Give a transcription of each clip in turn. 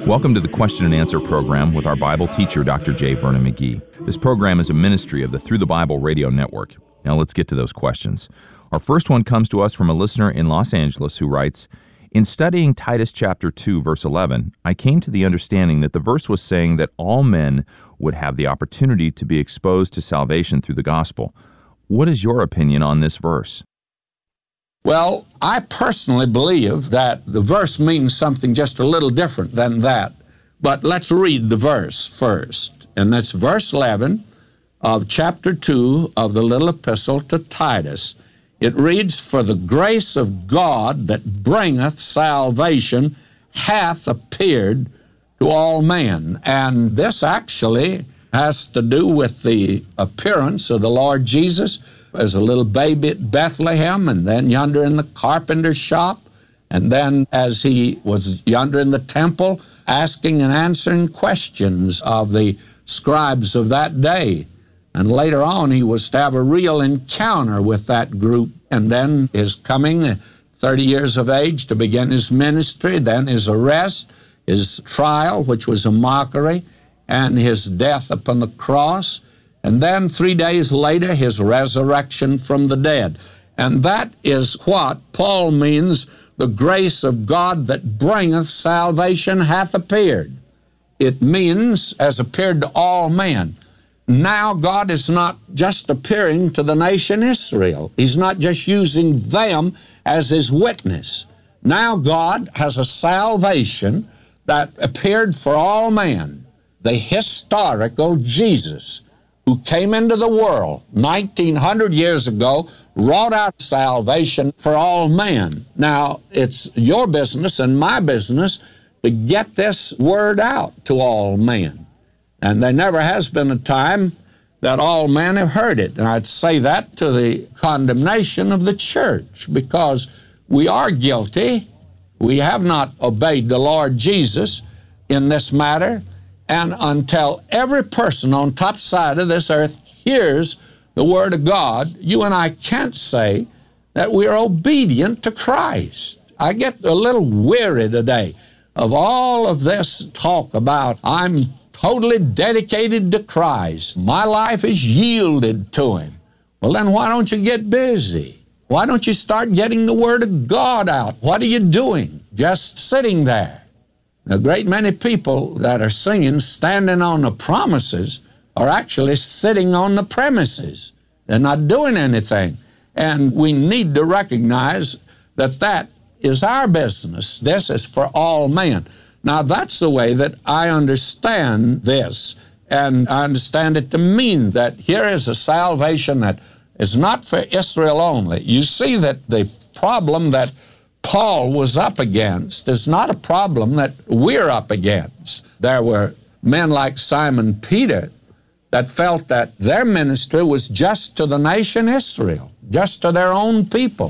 Welcome to the Question and Answer program with our Bible teacher, Dr. J. Vernon McGee. This program is a ministry of the Through the Bible radio network. Now let's get to those questions. Our first one comes to us from a listener in Los Angeles who writes, "In studying Titus chapter 2, verse 11, I came to the understanding that the verse was saying that all men would have the opportunity to be exposed to salvation through the gospel. What is your opinion on this verse?" Well, I personally believe that the verse means something just a little different than that. But let's read the verse first. And that's verse 11 of chapter 2 of the little epistle to Titus. It reads, "For the grace of God that bringeth salvation hath appeared to all men." And this actually has to do with the appearance of the Lord Jesus as a little baby at Bethlehem, and then yonder in the carpenter's shop, and then as he was yonder in the temple asking and answering questions of the scribes of that day. And later on, he was to have a real encounter with that group, and then his coming, 30 years of age, to begin his ministry, then his arrest, his trial, which was a mockery, and his death upon the cross, and then 3 days later, his resurrection from the dead. And that is what Paul means, the grace of God that bringeth salvation hath appeared. It means, has appeared to all men. Now God is not just appearing to the nation Israel. He's not just using them as his witness. Now God has a salvation that appeared for all men. The historical Jesus, who came into the world 1,900 years ago, wrought out salvation for all men. Now, it's your business and my business to get this word out to all men. And there never has been a time that all men have heard it. And I'd say that to the condemnation of the church, because we are guilty. We have not obeyed the Lord Jesus in this matter. And until every person on top side of this earth hears the Word of God, you and I can't say that we are obedient to Christ. I get a little weary today of all of this talk about I'm totally dedicated to Christ. My life is yielded to Him. Well, then why don't you get busy? Why don't you start getting the Word of God out? What are you doing? Just sitting there. A great many people that are singing, standing on the promises, are actually sitting on the premises. They're not doing anything. And we need to recognize that that is our business. This is for all men. Now, that's the way that I understand this. And I understand it to mean that here is a salvation that is not for Israel only. You see that the problem that Paul was up against is not a problem that we're up against. There were men like Simon Peter that felt that their ministry was just to the nation Israel, just to their own people.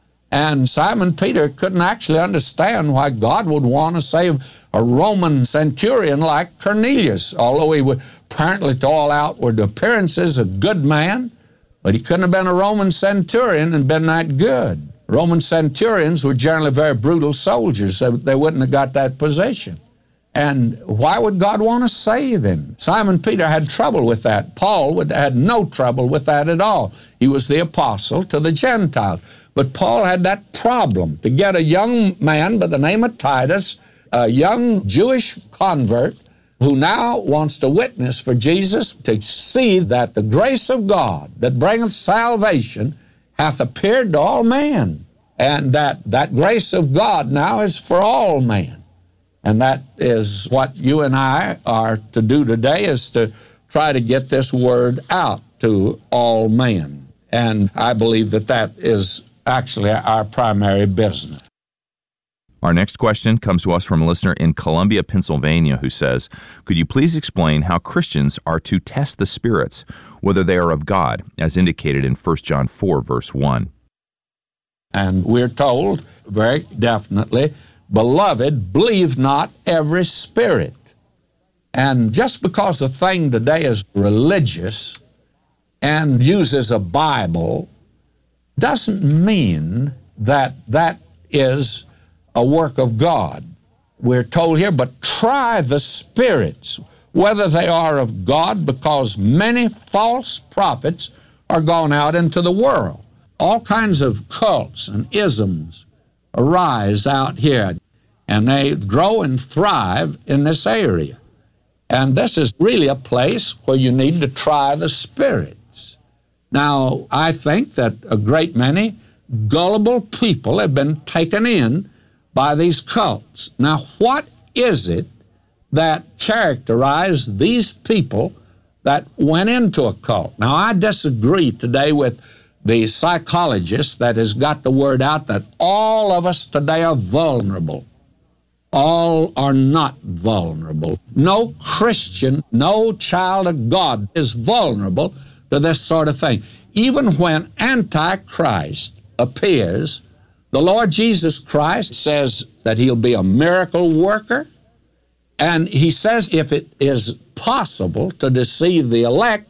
And Simon Peter couldn't actually understand why God would want to save a Roman centurion like Cornelius, although he was apparently to all outward appearances a good man, but he couldn't have been a Roman centurion and been that good. Roman centurions were generally very brutal soldiers, so they wouldn't have got that position. And why would God want to save him? Simon Peter had trouble with that. Paul had no trouble with that at all. He was the apostle to the Gentiles. But Paul had that problem to get a young man by the name of Titus, a young Jewish convert, who now wants to witness for Jesus, to see that the grace of God that bringeth salvation hath appeared to all men, and that grace of God now is for all men. And that is what you and I are to do today, is to try to get this word out to all men. And I believe that that is actually our primary business. Our next question comes to us from a listener in Columbia, Pennsylvania, who says, "Could you please explain how Christians are to test the spirits, whether they are of God, as indicated in 1 John 4, verse 1? And we're told very definitely, "Beloved, believe not every spirit." And just because a thing today is religious and uses a Bible doesn't mean that that is a work of God. we're told here, but try the spirits, whether they are of God, because many false prophets are gone out into the world. All kinds of cults and isms arise out here, and they grow and thrive in this area. And this is really a place where you need to try the spirits. Now, I think that a great many gullible people have been taken in by these cults. Now, what is it that characterized these people that went into a cult? Now, I disagree today with the psychologist that has got the word out that all of us today are vulnerable. All are not vulnerable. No Christian, no child of God is vulnerable to this sort of thing. Even when Antichrist appears, the Lord Jesus Christ says that he'll be a miracle worker, and he says if it is possible to deceive the elect,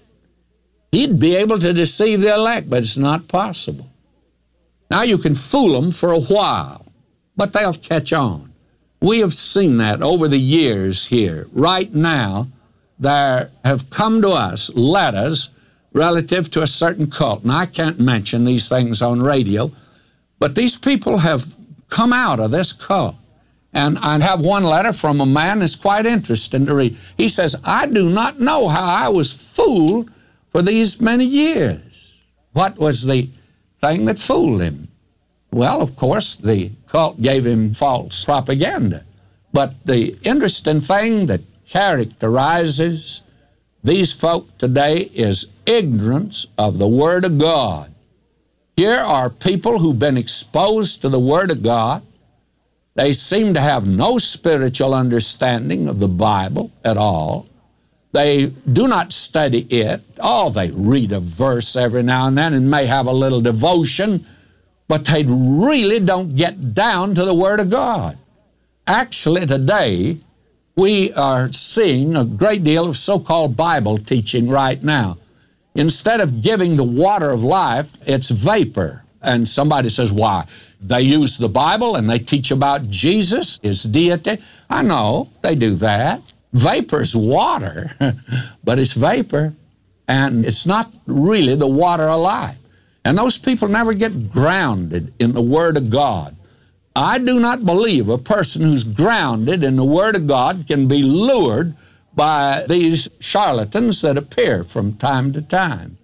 he'd be able to deceive the elect, but it's not possible. Now, you can fool them for a while, but they'll catch on. We have seen that over the years here. Right now, there have come to us letters relative to a certain cult. Now, I can't mention these things on radio, but these people have come out of this cult. And I have one letter from a man that's quite interesting to read. He says, I do not know how I was fooled for these many years. What was the thing that fooled him? Well, of course, the cult gave him false propaganda. But the interesting thing that characterizes these folk today is ignorance of the Word of God. Here are people who've been exposed to the Word of God. They seem to have no spiritual understanding of the Bible at all. They do not study it. Oh, they read a verse every now and then and may have a little devotion, but they really don't get down to the Word of God. Actually, today, we are seeing a great deal of so-called Bible teaching right now. Instead of giving the water of life, it's vapor. And somebody says, why? They use the Bible and they teach about Jesus, his deity. I know, they do that. Vapor's water, but it's vapor, and it's not really the water of life. And those people never get grounded in the Word of God. I do not believe a person who's grounded in the Word of God can be lured by these charlatans that appear from time to time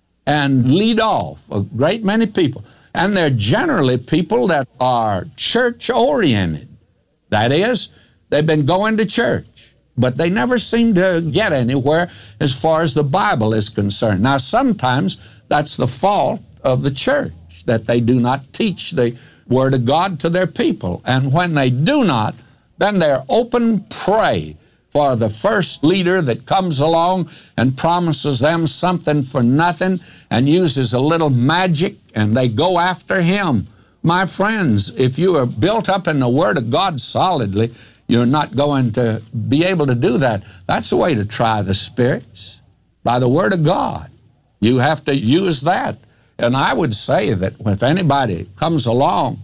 and lead off a great many people. And they're generally people that are church-oriented. That is, they've been going to church, but they never seem to get anywhere as far as the Bible is concerned. Now, sometimes that's the fault of the church, that they do not teach the Word of God to their people. And when they do not, then they're open prey for the first leader that comes along and promises them something for nothing and uses a little magic, and they go after him. My friends, if you are built up in the Word of God solidly, you're not going to be able to do that. That's the way to try the spirits, by the Word of God. You have to use that. And I would say that if anybody comes along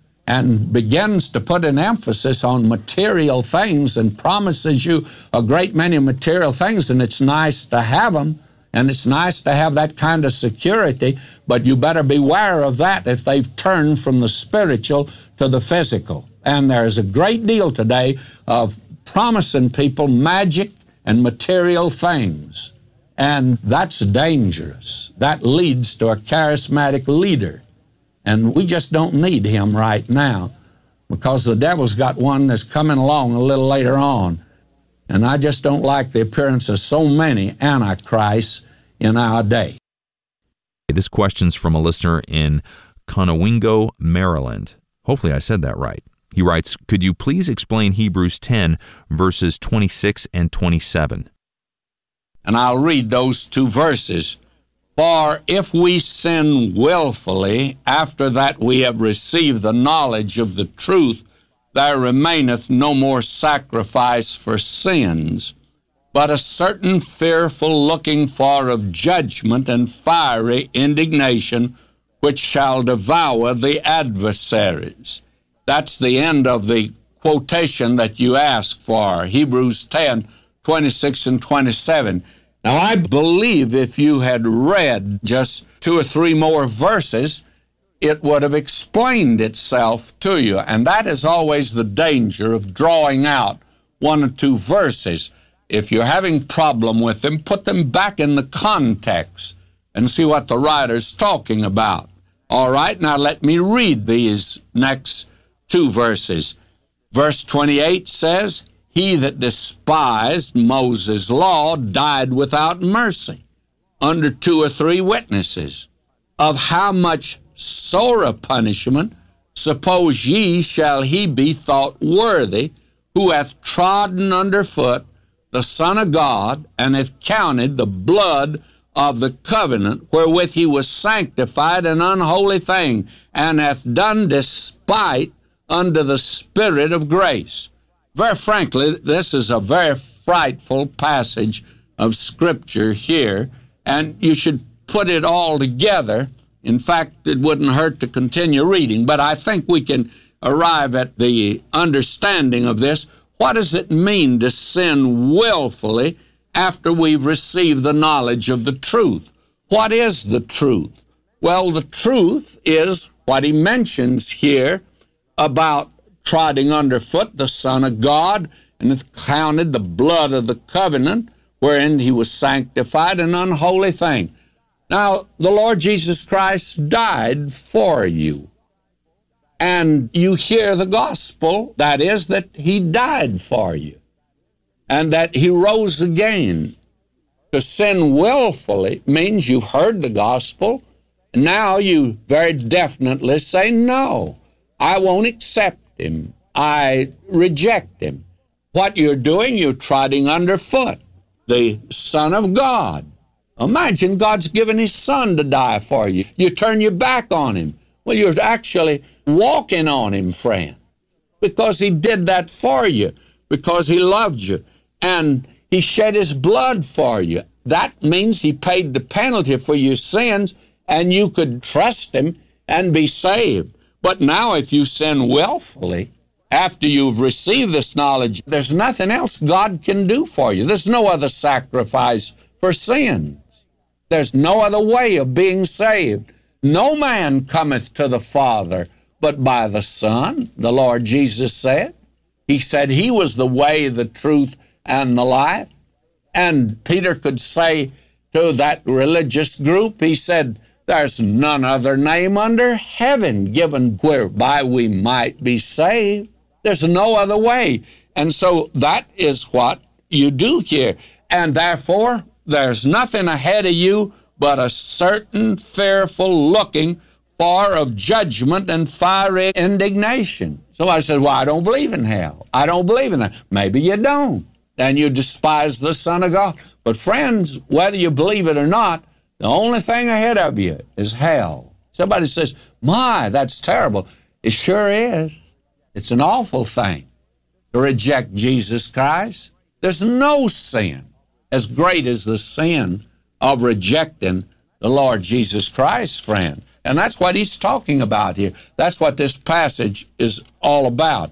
and begins to put an emphasis on material things and promises you a great many material things, and it's nice to have them, and it's nice to have that kind of security, but you better beware of that if they've turned from the spiritual to the physical. And there's a great deal today of promising people magic and material things. And that's dangerous. That leads to a charismatic leader. And we just don't need him right now, because the devil's got one that's coming along a little later on. And I just don't like the appearance of so many antichrists in our day. This question's from a listener in Conowingo, Maryland. Hopefully I said that right. He writes, could you please explain Hebrews 10, verses 26 and 27? And I'll read those two verses. For if we sin willfully, after that we have received the knowledge of the truth, there remaineth no more sacrifice for sins, but a certain fearful looking for of judgment and fiery indignation, which shall devour the adversaries. That's the end of the quotation that you asked for, Hebrews 10, 26 and 27. Now, I believe if you had read just 2 or 3 more verses, it would have explained itself to you. And that is always the danger of drawing out 1 or 2 verses. If you're having problem with them, put them back in the context and see what the writer's talking about. All right, now let me read these next 2 verses. Verse 28 says, "He that despised Moses' law died without mercy, under 2 or 3 witnesses. Of how much sorer punishment, suppose ye, shall he be thought worthy, who hath trodden under foot the Son of God, and hath counted the blood of the covenant wherewith he was sanctified an unholy thing, and hath done despite unto the Spirit of grace." Very frankly, this is a very frightful passage of Scripture here, and you should put it all together. In fact, it wouldn't hurt to continue reading, but I think we can arrive at the understanding of this. What does it mean to sin willfully after we've received the knowledge of the truth? What is the truth? Well, the truth is what he mentions here about trotting underfoot the Son of God, and hath counted the blood of the covenant wherein he was sanctified an unholy thing. Now, the Lord Jesus Christ died for you. And you hear the gospel, that is, that he died for you, and that he rose again. To sin willfully means you've heard the gospel, and now you very definitely say, no, I won't accept him. I reject him. What you're doing, you're trotting underfoot the Son of God. Imagine God's given his Son to die for you. You turn your back on him. Well, you're actually walking on him, friend, because he did that for you, because he loved you, and he shed his blood for you. That means he paid the penalty for your sins, and you could trust him and be saved. But now if you sin willfully, after you've received this knowledge, there's nothing else God can do for you. There's no other sacrifice for sins. There's no other way of being saved. No man cometh to the Father but by the Son, the Lord Jesus said. He said he was the way, the truth, and the life. And Peter could say to that religious group, he said, there's none other name under heaven given whereby we might be saved. There's no other way. And so that is what you do here. And therefore, there's nothing ahead of you but a certain fearful looking for of judgment and fiery indignation. So I said, well, I don't believe in hell. I don't believe in that. Maybe you don't, and you despise the Son of God. But friends, whether you believe it or not, the only thing ahead of you is hell. Somebody says, my, that's terrible. It sure is. It's an awful thing to reject Jesus Christ. There's no sin as great as the sin of rejecting the Lord Jesus Christ, friend. And that's what he's talking about here. That's what this passage is all about.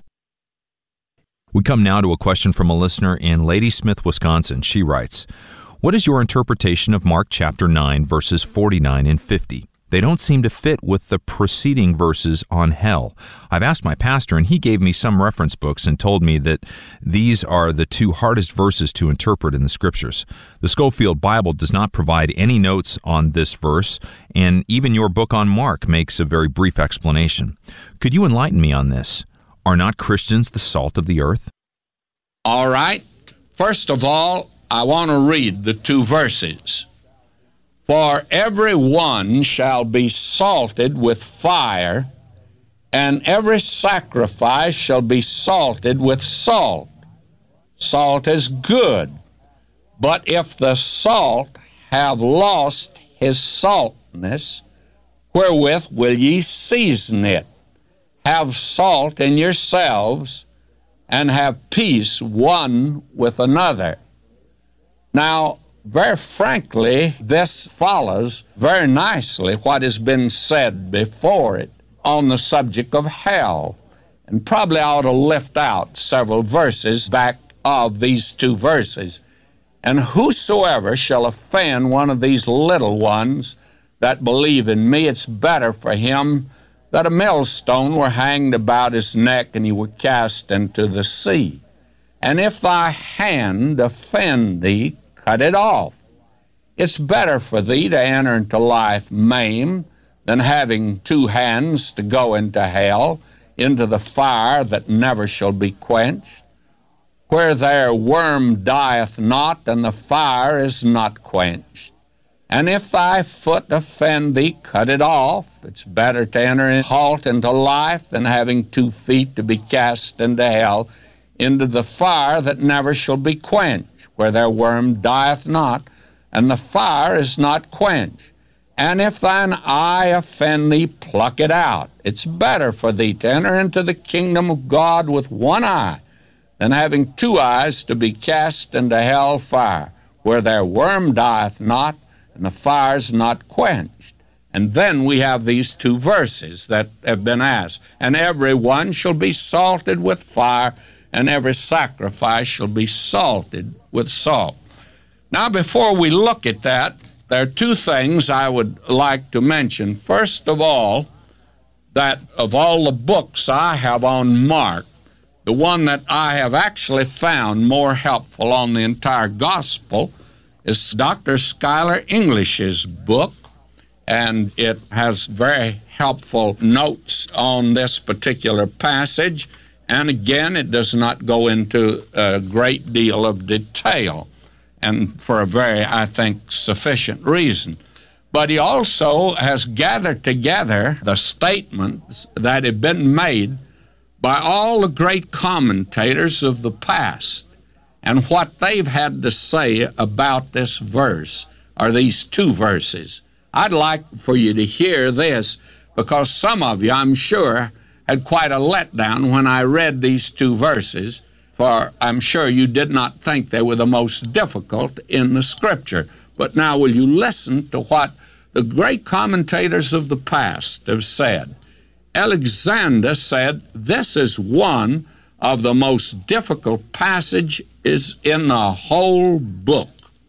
We come now to a question from a listener in Ladysmith, Wisconsin. She writes, what is your interpretation of Mark chapter 9, verses 49 and 50? They don't seem to fit with the preceding verses on hell. I've asked my pastor, and he gave me some reference books and told me that these are the 2 hardest verses to interpret in the Scriptures. The Scofield Bible does not provide any notes on this verse, and even your book on Mark makes a very brief explanation. Could you enlighten me on this? Are not Christians the salt of the earth? All right. First of all, I want to read the 2 verses. For every one shall be salted with fire, and every sacrifice shall be salted with salt. Salt is good, but if the salt have lost his saltness, wherewith will ye season it? Have salt in yourselves, and have peace one with another. Now, very frankly, this follows very nicely what has been said before it on the subject of hell. And probably I ought to lift out several verses back of these two verses. And whosoever shall offend one of these little ones that believe in me, it's better for him that a millstone were hanged about his neck and he were cast into the sea. And if thy hand offend thee, cut it off. It's better for thee to enter into life maimed than having two hands to go into hell, into the fire that never shall be quenched, where their worm dieth not, and the fire is not quenched. And if thy foot offend thee, cut it off. It's better to enter in halt into life than having 2 feet to be cast into hell, into the fire that never shall be quenched, where their worm dieth not, and the fire is not quenched. And if thine eye offend thee, pluck it out. It's better for thee to enter into the kingdom of God with one eye than having 2 eyes to be cast into hell fire, where their worm dieth not, and the fire is not quenched. And then we have these 2 verses that have been asked. And every one shall be salted with fire, and every sacrifice shall be salted with salt. Now, before we look at that, there are 2 things I would like to mention. First of all, that of all the books I have on Mark, the one that I have actually found more helpful on the entire gospel is Dr. Schuyler English's book, and it has very helpful notes on this particular passage. And again, it does not go into a great deal of detail, and for a very, I think, sufficient reason. But he also has gathered together the statements that have been made by all the great commentators of the past and what they've had to say about this verse, or these 2 verses. I'd like for you to hear this, because some of you, I'm sure, had quite a letdown when I read these 2 verses, for I'm sure you did not think they were the most difficult in the Scripture. But now will you listen to what the great commentators of the past have said. Alexander said, this is one of the most difficult passages in the whole book.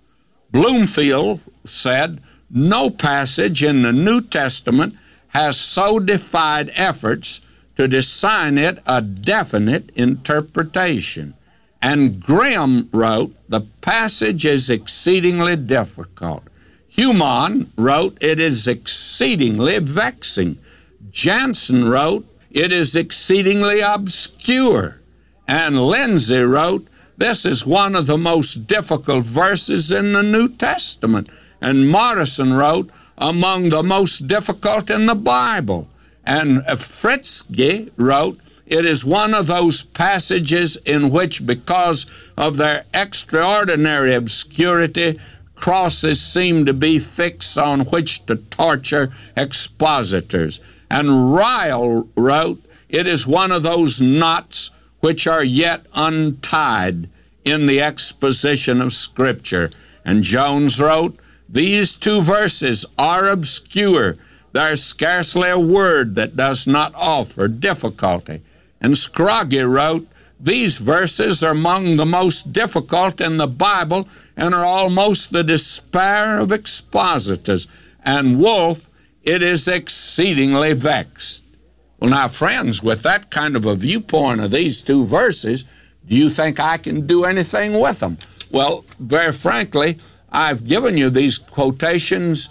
Bloomfield said, no passage in the New Testament has so defied efforts to assign it a definite interpretation. And Grimm wrote, the passage is exceedingly difficult. Humann wrote, it is exceedingly vexing. Jansen wrote, it is exceedingly obscure. And Lindsay wrote, this is one of the most difficult verses in the New Testament. And Morrison wrote, among the most difficult in the Bible. And Fritzsche wrote, it is one of those passages in which, because of their extraordinary obscurity, crosses seem to be fixed on which to torture expositors. And Ryle wrote, it is one of those knots which are yet untied in the exposition of Scripture. And Jones wrote, these 2 verses are obscure. There's scarcely a word that does not offer difficulty. And Scroggie wrote, these verses are among the most difficult in the Bible and are almost the despair of expositors. And Wolfe, it is exceedingly vexed. Well, now, friends, with that kind of a viewpoint of these 2 verses, do you think I can do anything with them? Well, very frankly, I've given you these quotations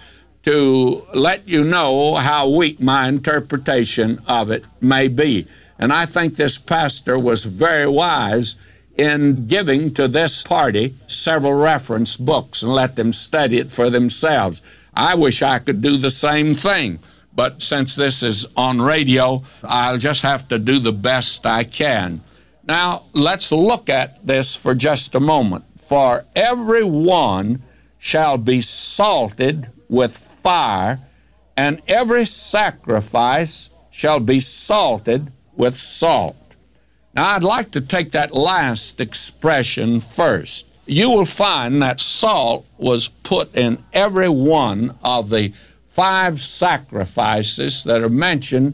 to let you know how weak my interpretation of it may be. And I think this pastor was very wise in giving to this party several reference books and let them study it for themselves. I wish I could do the same thing, but since this is on radio, I'll just have to do the best I can. Now, let's look at this for just a moment. For every one shall be salted with fire, and every sacrifice shall be salted with salt. Now, I'd like to take that last expression first. You will find that salt was put in every one of the 5 sacrifices that are mentioned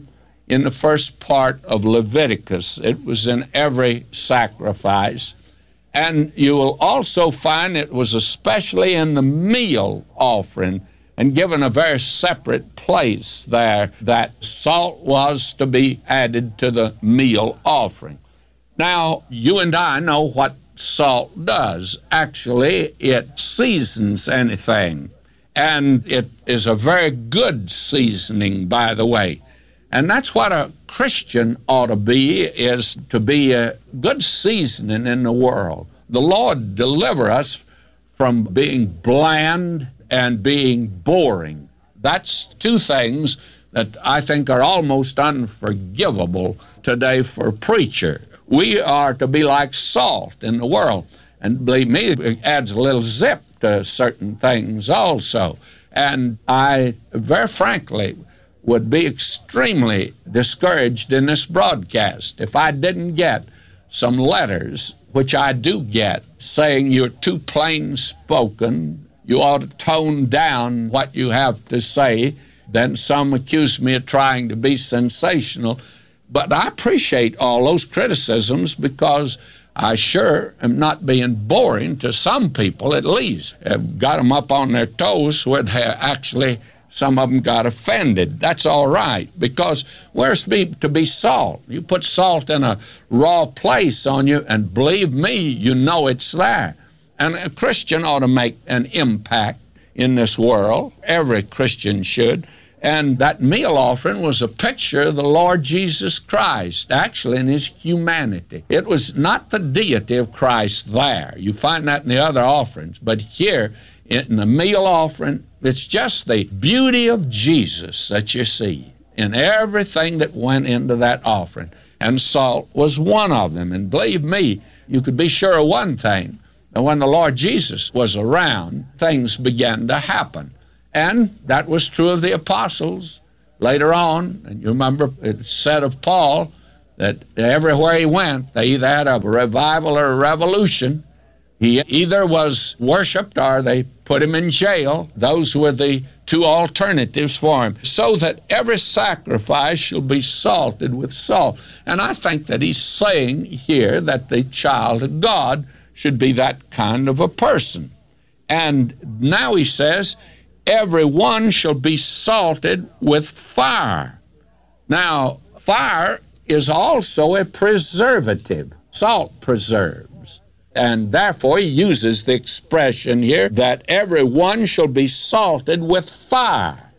in the first part of Leviticus. It was in every sacrifice. And you will also find it was especially in the meal offering and given a very separate place there that salt was to be added to the meal offering. Now, you and I know what salt does. Actually, it seasons anything. And it is a very good seasoning, by the way. And that's what a Christian ought to be, is to be a good seasoning in the world. The Lord deliver us from being bland and being boring. That's two things that I think are almost unforgivable today for a preacher. We are to be like salt in the world. And believe me, it adds a little zip to certain things also. And I, very frankly, would be extremely discouraged in this broadcast if I didn't get some letters, which I do get, saying you're too plain spoken, you ought to tone down what you have to say. Then some accuse me of trying to be sensational. But I appreciate all those criticisms, because I sure am not being boring to some people, at least. I've got them up on their toes where they actually, some of them got offended. That's all right, because where's to be salt? You put salt in a raw place on you, and believe me, you know it's there. And a Christian ought to make an impact in this world. Every Christian should. And that meal offering was a picture of the Lord Jesus Christ, actually in his humanity. It was not the deity of Christ there. You find that in the other offerings. But here, in the meal offering, it's just the beauty of Jesus that you see in everything that went into that offering. And salt was one of them. And believe me, you could be sure of one thing. And when the Lord Jesus was around, things began to happen. And that was true of the apostles later on. And you remember it said of Paul that everywhere he went, they either had a revival or a revolution. He either was worshiped or they put him in jail. Those were the two alternatives for him. So that every sacrifice shall be salted with salt. And I think that he's saying here that the child of God should be that kind of a person. And now he says, every one shall be salted with fire. Now, fire is also a preservative. Salt preserves. And therefore, he uses the expression here that every one shall be salted with fire.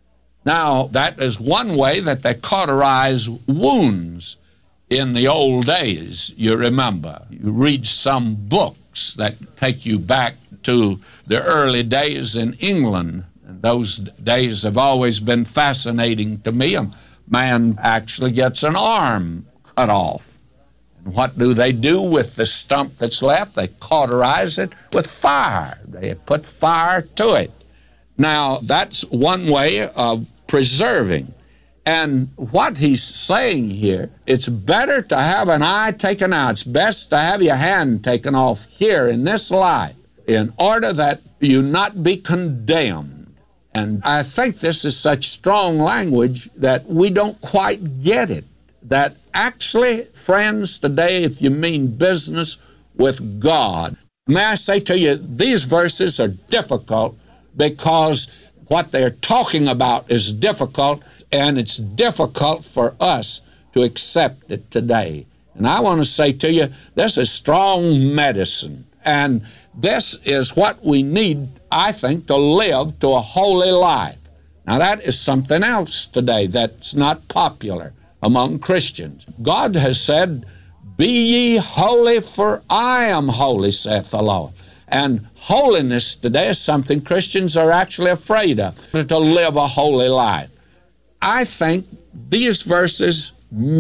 Now, that is one way that they cauterize wounds in the old days, you remember. You read some books that take you back to the early days in England. And those days have always been fascinating to me. A man actually gets an arm cut off. And what do they do with the stump that's left? They cauterize it with fire. They put fire to it. Now, that's one way of preserving. And what he's saying here, it's better to have an eye taken out. It's best to have your hand taken off here in this life in order that you not be condemned. And I think this is such strong language that we don't quite get it. That actually, friends, today, if you mean business with God, may I say to you, these verses are difficult because what they're talking about is difficult, and it's difficult for us to accept it today. And I want to say to you, this is strong medicine. And this is what we need, I think, to live to a holy life. Now, that is something else today that's not popular among Christians. God has said, "Be ye holy, for I am holy, saith the Lord." And holiness today is something Christians are actually afraid of, to live a holy life. I think these verses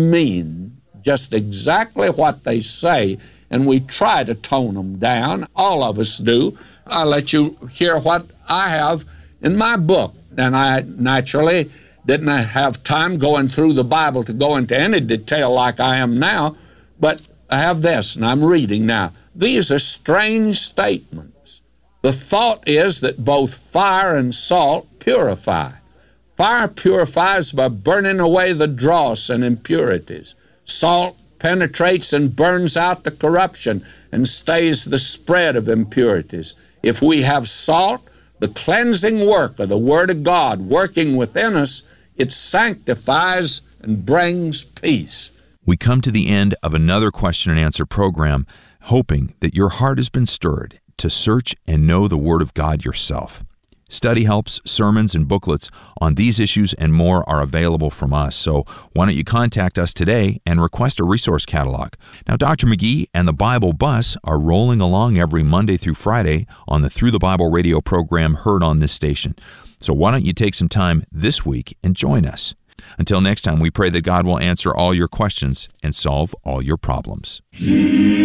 mean just exactly what they say, and we try to tone them down. All of us do. I'll let you hear what I have in my book. And I naturally didn't have time going through the Bible to go into any detail like I am now, but I have this, and I'm reading now. These are strange statements. The thought is that both fire and salt purify. Fire purifies by burning away the dross and impurities. Salt penetrates and burns out the corruption and stays the spread of impurities. If we have salt, the cleansing work of the Word of God working within us, it sanctifies and brings peace. We come to the end of another question and answer program, hoping that your heart has been stirred to search and know the Word of God yourself. Study helps, sermons, and booklets on these issues and more are available from us. So why don't you contact us today and request a resource catalog? Now, Dr. McGee and the Bible Bus are rolling along every Monday through Friday on the Through the Bible radio program heard on this station. So why don't you take some time this week and join us? Until next time, we pray that God will answer all your questions and solve all your problems.